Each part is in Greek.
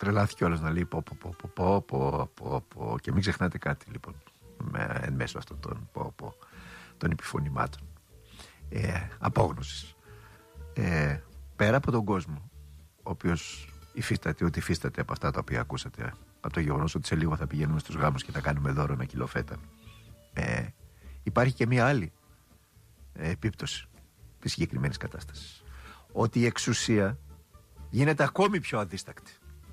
Τρελάθηκε όλος να λέει πω. Και μην ξεχνάτε κάτι λοιπόν εν μέσω αυτών των επιφωνημάτων απόγνωσης. Πέρα από τον κόσμο, ο οποίος υφίσταται από αυτά τα οποία ακούσατε, από το γεγονός ότι σε λίγο θα πηγαίνουμε στους γάμους και θα κάνουμε δώρο 1 κιλό φέτα, υπάρχει και μία άλλη επίπτωση της συγκεκριμένης κατάστασης. Ότι η εξουσία γίνεται ακόμη πιο αδίστακτη.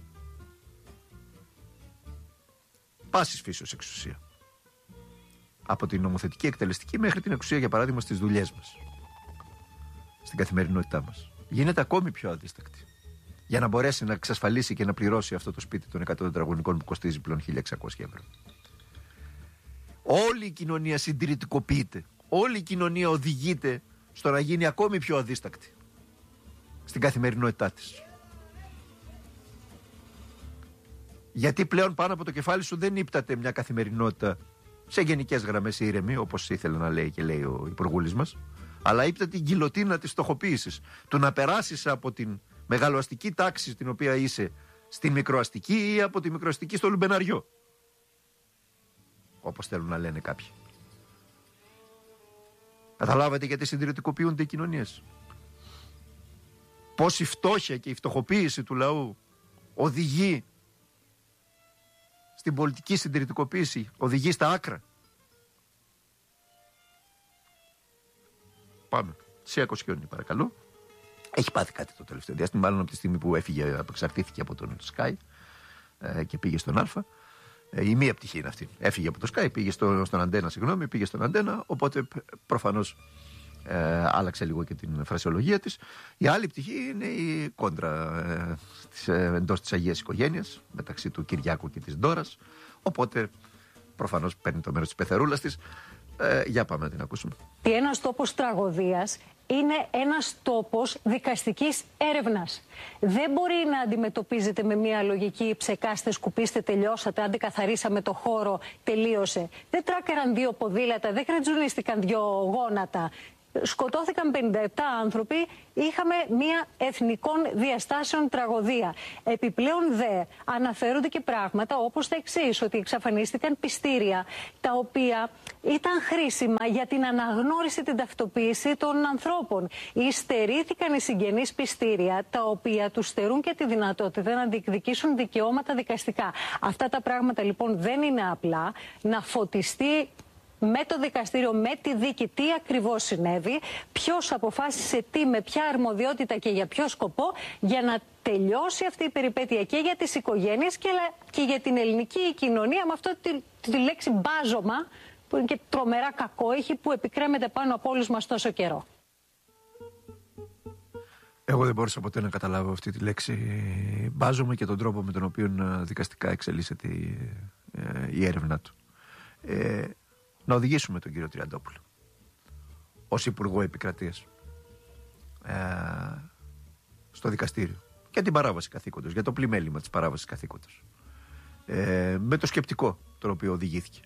Πάσης φύσεως εξουσία. Από την νομοθετική, εκτελεστική μέχρι την εξουσία, για παράδειγμα, στις δουλειές μας, στην καθημερινότητά μας. Γίνεται ακόμη πιο αδίστακτη. Για να μπορέσει να εξασφαλίσει και να πληρώσει αυτό το σπίτι των 100 τετραγωνικών που κοστίζει πλέον 1.600 ευρώ. Όλη η κοινωνία συντηρητικοποιείται. Όλη η κοινωνία οδηγείται στο να γίνει ακόμη πιο αδίστακτη στην καθημερινότητά της. Γιατί πλέον πάνω από το κεφάλι σου δεν ύπταται μια καθημερινότητα σε γενικές γραμμές ήρεμη, όπως ήθελε να λέει και λέει ο υπουργούλης μας, αλλά ύπταται την γκιλοτίνα της στοχοποίησης. Του να περάσεις από την μεγαλοαστική τάξη στην οποία είσαι στη μικροαστική ή από τη μικροαστική στο λουμπεναριό, όπως θέλουν να λένε κάποιοι. Καταλάβατε γιατί συντηρητικοποιούνται οι κοινωνίες. Πώς η φτώχεια και η φτωχοποίηση του λαού οδηγεί στην πολιτική συντηρητικοποίηση, οδηγεί στα άκρα. Πάμε. Σε Κοσιόνι, παρακαλώ. Έχει πάθει κάτι το τελευταίο διάστημα, μάλλον από τη στιγμή που απεξαρτήθηκε από τον Sky και πήγε στον Α. Η μία πτυχή είναι αυτή. Έφυγε από το Sky, πήγε στον Αντένα, πήγε στον Αντένα, οπότε προφανώς άλλαξε λίγο και την φρασιολογία της. Η άλλη πτυχή είναι η κόντρα εντός της Αγίας Οικογένειας, μεταξύ του Κυριάκου και της Ντόρας, οπότε προφανώς παίρνει το μέρος της πεθερούλας της. Για πάμε να την ακούσουμε. Ένας τόπος τραγωδίας είναι ένας τόπος δικαστικής έρευνας. Δεν μπορεί να αντιμετωπίζεται με μια λογική ψεκάστε, σκουπίστε, τελειώσατε, άντε καθαρίσαμε το χώρο, τελείωσε. Δεν τράκεραν 2 ποδήλατα, δεν κρατζουνίστηκαν 2 γόνατα. Σκοτώθηκαν 57 άνθρωποι, είχαμε μια εθνικών διαστάσεων τραγωδία. Επιπλέον δε αναφέρονται και πράγματα όπως τα εξής, ότι εξαφανίστηκαν πιστήρια τα οποία ήταν χρήσιμα για την αναγνώριση, την ταυτοποίηση των ανθρώπων. Στερήθηκαν οι συγγενείς πιστήρια τα οποία τους στερούν και τη δυνατότητα να διεκδικήσουν δικαιώματα δικαστικά. Αυτά τα πράγματα λοιπόν δεν είναι απλά. Να φωτιστεί με το δικαστήριο, με τη δίκη, τι ακριβώς συνέβη, ποιος αποφάσισε τι, με ποια αρμοδιότητα και για ποιο σκοπό, για να τελειώσει αυτή η περιπέτεια και για τις οικογένειες και για την ελληνική κοινωνία, με αυτό τη λέξη μπάζωμα, που είναι και τρομερά κακόηχη, που επικρέμεται πάνω από όλους μας τόσο καιρό. Εγώ δεν μπορούσα ποτέ να καταλάβω αυτή τη λέξη μπάζωμα και τον τρόπο με τον οποίο δικαστικά εξελίσσεται η έρευνά του. Να οδηγήσουμε τον κύριο Τριαντόπουλο ως Υπουργό Επικρατείας στο δικαστήριο για την παράβαση καθήκοντος, για το πλημέλημα της παράβασης καθήκοντος, με το σκεπτικό το οποίο οδηγήθηκε,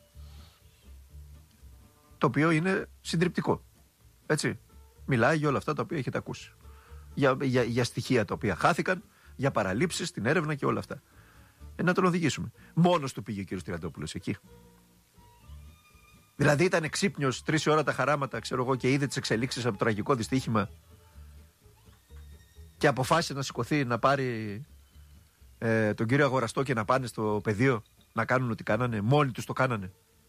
το οποίο είναι συντριπτικό, έτσι. Μιλάει για όλα αυτά τα οποία έχετε ακούσει, για στοιχεία τα οποία χάθηκαν, για παραλήψεις στην έρευνα και όλα αυτά. Να τον οδηγήσουμε. Μόνος του πήγε ο κύριος Τριαντόπουλος εκεί? Δηλαδή ήταν ξύπνιος 3 ώρα τα χαράματα, ξέρω εγώ, και είδε τις εξελίξεις από το τραγικό δυστύχημα και αποφάσισε να σηκωθεί, να πάρει τον κύριο Αγοραστό και να πάνε στο πεδίο να κάνουν ό,τι κάνανε? Μόνοι τους το κάνανε.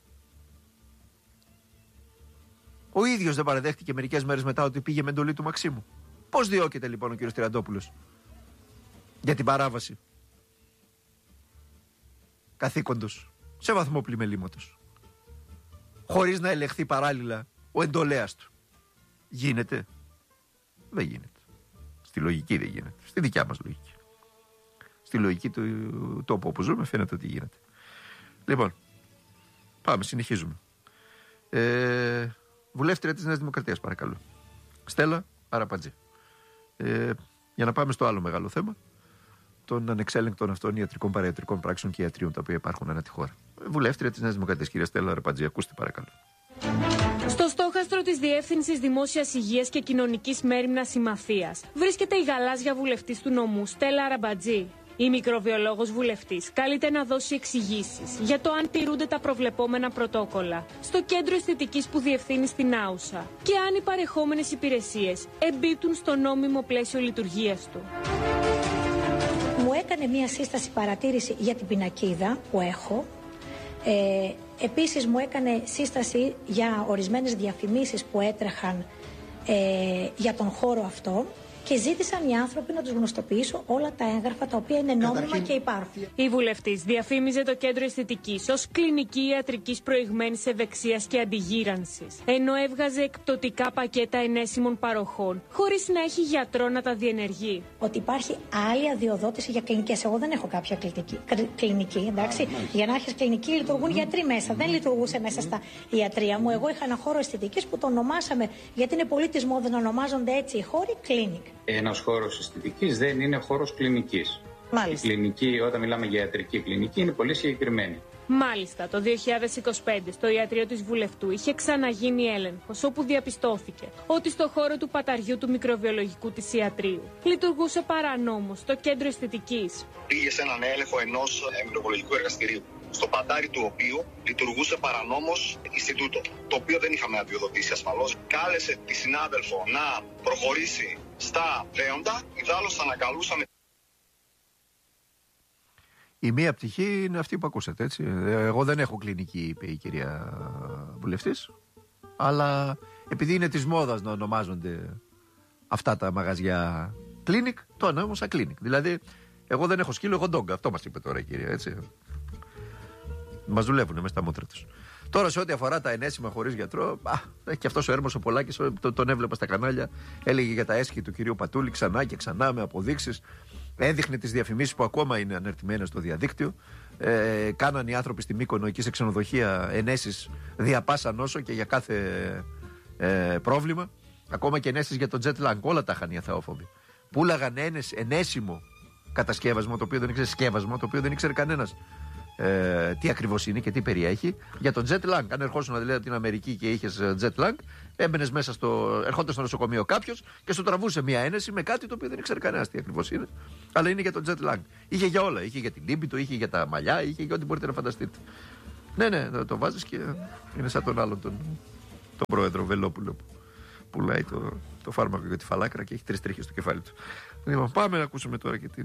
Ο ίδιος δεν παραδέχτηκε μερικές μέρες μετά ότι πήγε με εντολή του Μαξίμου. Πώς διώκεται λοιπόν ο κύριος Τριαντόπουλος για την παράβαση καθήκοντος σε βαθμό πλημελήματος, χωρίς να ελεγχθεί παράλληλα ο εντολέας του? Γίνεται? Δεν γίνεται. Στη λογική δεν γίνεται. Στη δικιά μας λογική. Στη λογική του τόπου όπου ζούμε φαίνεται ότι γίνεται. Λοιπόν, πάμε, συνεχίζουμε. Βουλεύτρια της Νέας Δημοκρατίας, παρακαλώ. Στέλλα Αραπατζή. Για να πάμε στο άλλο μεγάλο θέμα των ανεξέλεγκτων αυτών ιατρικών, παραϊατρικών πράξεων και ιατρίων τα οποία υπάρχουν ανά τη χώρα. Βουλεύτρια της Νέας Δημοκρατίας, κυρία Στέλλα Αραπατζή, ακούστε παρακαλώ. Στο στόχαστρο της Διεύθυνσης Δημόσιας Υγείας και Κοινωνικής Μέριμνας Συμμαθίας βρίσκεται η γαλάζια βουλευτής του νομού Στέλλα Αραμπατζή. Η μικροβιολόγος βουλευτής καλείται να δώσει εξηγήσεις για το αν τηρούνται τα προβλεπόμενα πρωτόκολλα στο κέντρο αισθητικής που διευθύνει στην Άουσα και αν οι παρεχόμενες υπηρεσίες εμπίπτουν στο νόμιμο πλαίσιο λειτουργίας του. Μου έκανε μία σύσταση παρατήρηση για την πινακίδα που έχω. Επίσης μου έκανε σύσταση για ορισμένες διαφημίσεις που έτρεχαν για τον χώρο αυτό και ζήτησαν οι άνθρωποι να τους γνωστοποιήσω όλα τα έγγραφα τα οποία είναι νόμιμα και υπάρχουν. Η βουλευτής διαφήμιζε το κέντρο αισθητικής ως κλινική ιατρικής προηγμένης ευεξίας και αντιγύρανσης, ενώ έβγαζε εκπτωτικά πακέτα ενέσιμων παροχών, χωρίς να έχει γιατρό να τα διενεργεί. Ότι υπάρχει άλλη αδειοδότηση για κλινικές. Εγώ δεν έχω κάποια κλινική, εντάξει. Για να έχεις κλινική λειτουργούν γιατροί μέσα. Δεν λειτουργούσε μέσα στα ιατρία μου. Εγώ είχα ένα χώρο αισθητικής που το ονομάσαμε, γιατί είναι πολύ της μόδας να ονομάζονται έτσι οι χώροι, clinic. Ένας χώρος αισθητικής δεν είναι χώρος κλινικής. Μάλιστα. Η κλινική, όταν μιλάμε για ιατρική κλινική, είναι πολύ συγκεκριμένη. Μάλιστα, το 2025 στο ιατρείο της βουλευτού είχε ξαναγίνει έλεγχος, όπου διαπιστώθηκε ότι στο χώρο του παταριού του μικροβιολογικού της ιατρείου λειτουργούσε παρανόμως το κέντρο αισθητικής. Πήγε σε έναν έλεγχο ενός μικροβιολογικού εργαστηρίου, στο πατάρι του οποίου λειτουργούσε παρανόμως Ινστιτούτο, το οποίο δεν είχαμε αδειοδοτήσει ασφαλώς. Κάλεσε τη συνάδελφο να προχωρήσει στα δέοντα, ιδάλλως θα ανακαλούσαμε. Η μία πτυχή είναι αυτή που ακούσατε, έτσι. Εγώ δεν έχω κλινική, είπε η κυρία βουλευτής, αλλά επειδή είναι της μόδας να ονομάζονται αυτά τα μαγαζιά clinic, το ονόμασα clinic. Δηλαδή, εγώ δεν έχω σκύλο, έχω ντόγκα. Αυτό μας είπε τώρα η κυρία, έτσι. Μας δουλεύουν μέσα στα μούτρα τους. Τώρα, σε ό,τι αφορά τα ενέσιμα χωρίς γιατρό, και αυτός ο Έρμος ο Πολάκης, τον έβλεπα στα κανάλια, έλεγε για τα έσχη του κυρίου Πατούλη ξανά και ξανά με αποδείξεις. Έδειχνε τις διαφημίσεις που ακόμα είναι ανερτημένες στο διαδίκτυο. Κάναν οι άνθρωποι στη Μύκονο εκεί σε ξενοδοχεία ενέσεις δια πάσα νόσο και για κάθε πρόβλημα. Ακόμα και ενέσεις για το jet lag. Όλα τα είχαν οι αθεόφοβοι. Πούλαγαν ενέσιμο κατασκεύασμα, το οποίο δεν ήξερε σκεύασμα, το οποίο δεν ήξερε κανένας τι ακριβώς είναι και τι περιέχει. Για το jet lag. Αν ερχόσουν δηλαδή από την Αμερική και είχες jet lag, έμπαινες μέσα ερχόταν στο νοσοκομείο κάποιος και σου τραβούσε μια ένεση με κάτι το οποίο δεν ήξερε κανένας τι ακριβώς είναι. Αλλά είναι για το jet lag. Είχε για όλα. Είχε για την λίμπητο, είχε για τα μαλλιά, είχε για ό,τι μπορείτε να φανταστείτε. Ναι, το βάζεις και είναι σαν τον άλλον τον πρόεδρο Βελόπουλο που πουλάει το φάρμακο για τη φαλάκρα και έχει 3 τρίχες στο κεφάλι του. Λοιπόν, πάμε να ακούσουμε τώρα και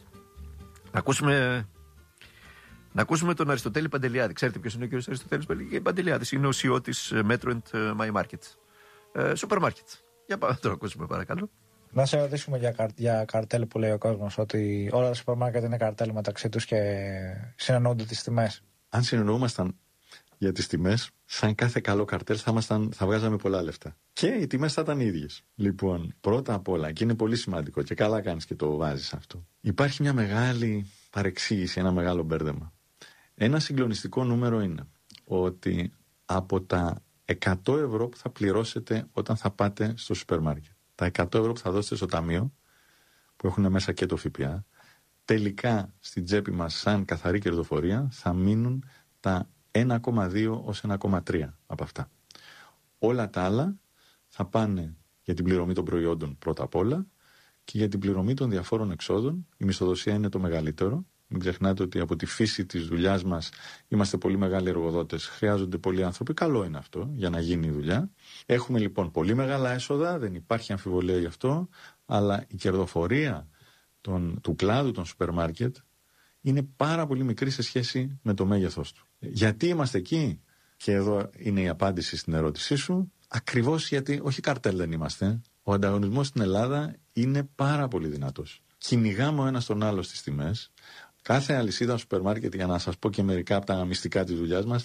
να ακούσουμε τον Αριστοτέλη Παντελιάδη. Ξέρετε ποιος είναι ο κύριος Αριστοτέλης Παντελιάδης? Είναι ο CEO της Metro and My Market. Σούπερ μάρκετ. Για πάμε να το ακούσουμε, παρακαλώ. Να σε ρωτήσουμε για καρτέλ που λέει ο κόσμος, ότι όλα τα σούπερ μάρκετ είναι καρτέλ μεταξύ τους και συνεννοούνται τις τιμές. Αν συνεννοούμασταν για τις τιμές, σαν κάθε καλό καρτέλ θα βγάζαμε πολλά λεφτά. Και οι τιμές θα ήταν ίδιες. Λοιπόν, πρώτα απ' όλα, και είναι πολύ σημαντικό και καλά κάνεις και το βάζεις αυτό, υπάρχει μια μεγάλη παρεξήγηση, ένα μεγάλο μπέρδεμα. Ένα συγκλονιστικό νούμερο είναι ότι από τα 100 ευρώ που θα πληρώσετε όταν θα πάτε στο σούπερ μάρκετ, τα 100 ευρώ που θα δώσετε στο ταμείο, που έχουν μέσα και το ΦΠΑ, τελικά στην τσέπη μας σαν καθαρή κερδοφορία θα μείνουν τα 1,2 ως 1,3 από αυτά. Όλα τα άλλα θα πάνε για την πληρωμή των προϊόντων πρώτα απ' όλα και για την πληρωμή των διαφόρων εξόδων. Η μισθοδοσία είναι το μεγαλύτερο. Μην ξεχνάτε ότι από τη φύση της δουλειάς μας είμαστε πολύ μεγάλοι εργοδότες. Χρειάζονται πολλοί άνθρωποι. Καλό είναι αυτό για να γίνει η δουλειά. Έχουμε λοιπόν πολύ μεγάλα έσοδα, δεν υπάρχει αμφιβολία γι' αυτό, αλλά η κερδοφορία του κλάδου των σούπερ μάρκετ είναι πάρα πολύ μικρή σε σχέση με το μέγεθός του. Γιατί είμαστε εκεί? Και εδώ είναι η απάντηση στην ερώτησή σου. Ακριβώς γιατί, όχι καρτέλ δεν είμαστε, ο ανταγωνισμός στην Ελλάδα είναι πάρα πολύ δυνατός. Κυνηγάμε ο ένας τον άλλο στις τιμές. Κάθε αλυσίδα σούπερ μάρκετ, για να σας πω και μερικά από τα μυστικά της δουλειάς μας,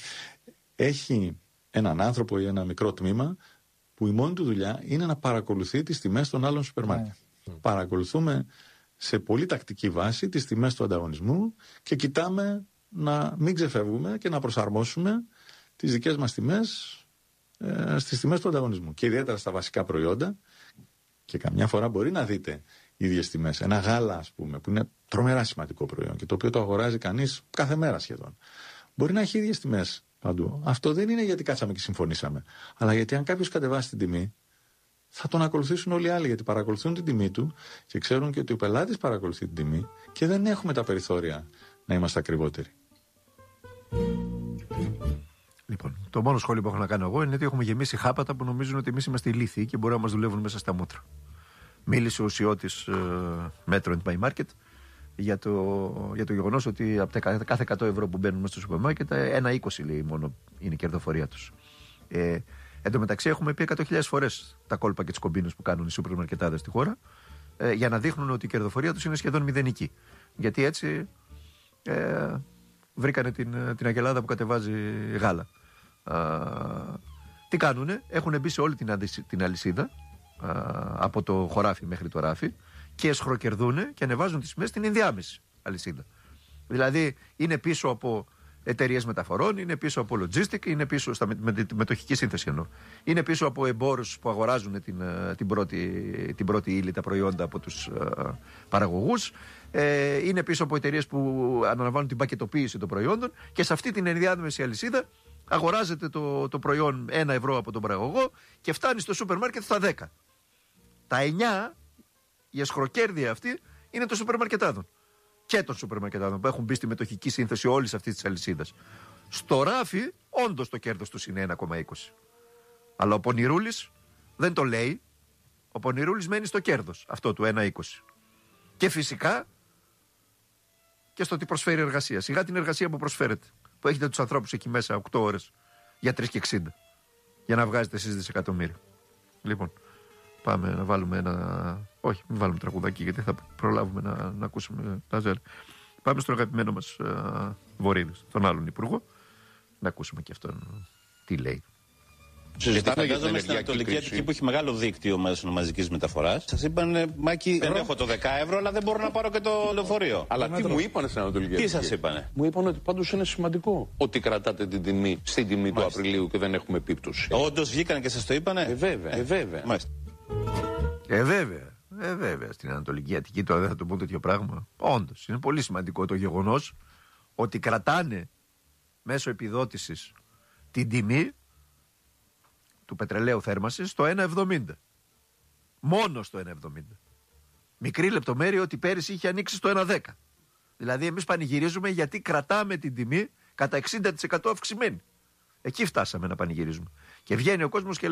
έχει έναν άνθρωπο ή ένα μικρό τμήμα που η μόνη του δουλειά είναι να παρακολουθεί τις τιμές των άλλων σούπερ μάρκετ. Παρακολουθούμε σε πολύ τακτική βάση τις τιμές του ανταγωνισμού και κοιτάμε να μην ξεφεύγουμε και να προσαρμόσουμε τις δικές μας τιμές στις τιμές του ανταγωνισμού. Και ιδιαίτερα στα βασικά προϊόντα, και καμιά φορά μπορεί να δείτε ίδιες τιμές. Ένα γάλα, ας πούμε, που είναι τρομερά σημαντικό προϊόν και το οποίο το αγοράζει κανείς κάθε μέρα σχεδόν, μπορεί να έχει ίδιες τιμές παντού. Αυτό δεν είναι γιατί κάτσαμε και συμφωνήσαμε, αλλά γιατί αν κάποιος κατεβάσει την τιμή, θα τον ακολουθήσουν όλοι οι άλλοι, γιατί παρακολουθούν την τιμή του και ξέρουν και ότι ο πελάτης παρακολουθεί την τιμή και δεν έχουμε τα περιθώρια να είμαστε ακριβότεροι. Λοιπόν, το μόνο σχόλιο που έχω να κάνω εγώ είναι ότι έχουμε γεμίσει χάπατα που νομίζουν ότι εμείς είμαστε ηλίθιοι και μπορούν να μας δουλεύουν μέσα στα μούτρα. Μίλησε ο ουσιώτης Metro and My Market για το γεγονός ότι από τα κάθε 100 ευρώ που μπαίνουν μέσα στο σούπερ μάρκετ, 1,20 λέει μόνο είναι η κερδοφορία τους. Εν τω μεταξύ, έχουμε πει 100.000 φορές τα κόλπα και τις κομπίνες που κάνουν οι σούπερ μαρκετάδες στη χώρα για να δείχνουν ότι η κερδοφορία τους είναι σχεδόν μηδενική. Γιατί έτσι βρήκανε την αγελάδα που κατεβάζει γάλα. Τι κάνουνε, έχουν μπει σε όλη την αλυσίδα, από το χωράφι μέχρι το ράφι, και εσχροκερδούνε και ανεβάζουν τις τιμές στην ενδιάμεση αλυσίδα. Δηλαδή είναι πίσω από εταιρείες μεταφορών, είναι πίσω από logistic, είναι πίσω με τη μετοχική σύνθεση εννοώ. Είναι πίσω από εμπόρους που αγοράζουν την πρώτη ύλη, τα προϊόντα από τους παραγωγούς. Είναι πίσω από εταιρείες που αναλαμβάνουν την πακετοποίηση των προϊόντων και σε αυτή την ενδιάμεση αλυσίδα αγοράζεται το προϊόν 1 ευρώ από τον παραγωγό και φτάνει στο σούπερ μάρκετ στα 10. Τα 9, η εσχροκέρδεια αυτή, είναι των σούπερ μαρκετάδων. Και των σούπερ μαρκετάδων που έχουν μπει στη μετοχική σύνθεση όλης αυτής της αλυσίδας. Στο ράφι, όντως το κέρδος τους είναι 1,20. Αλλά ο Πονηρούλης δεν το λέει. Ο Πονηρούλης μένει στο κέρδος αυτό του 1,20. Και φυσικά και στο ότι προσφέρει εργασία. Σιγά την εργασία που προσφέρετε. Που έχετε τους ανθρώπους εκεί μέσα 8 ώρες για 3,60 για να βγάζετε εσείς δισεκατομμύρια. Λοιπόν, πάμε να βάλουμε ένα... Όχι, μην βάλουμε τραγουδάκι γιατί θα προλάβουμε να ακούσουμε τα ζέλ. Πάμε στον αγαπημένο μας Βορίδης, τον άλλον υπουργό, να ακούσουμε και αυτόν τι λέει. Συζητάμε για την Ανατολική Αττική που έχει μεγάλο δίκτυο μέσω μαζικής μεταφοράς. Σας είπανε, Μάκη, δεν έχω το 10 ευρώ, αλλά δεν μπορώ να πάρω και το λεωφορείο. Αλλά τι μου είπανε στην Ανατολική Αττική? Τι σας είπανε? Μου είπαν ότι πάντως είναι σημαντικό ότι κρατάτε την τιμή στην τιμή του Απριλίου και δεν έχουμε επίπτωση. Όντως βγήκαν και σας το είπανε? Βέβαια. Βέβαια. Στην Ανατολική Αττική τώρα δεν θα το πω τέτοιο πράγμα. Όντως, είναι πολύ σημαντικό το γεγονός ότι κρατάνε μέσω επιδότησης την τιμή του πετρελαίου θέρμανσης στο 1,70. Μόνο στο 1,70. Μικρή λεπτομέρεια ότι πέρυσι είχε ανοίξει στο 1,10. Δηλαδή εμείς πανηγυρίζουμε γιατί κρατάμε την τιμή κατά 60% αυξημένη. Εκεί φτάσαμε να πανηγυρίζουμε. Και βγαίνει ο κόσμος και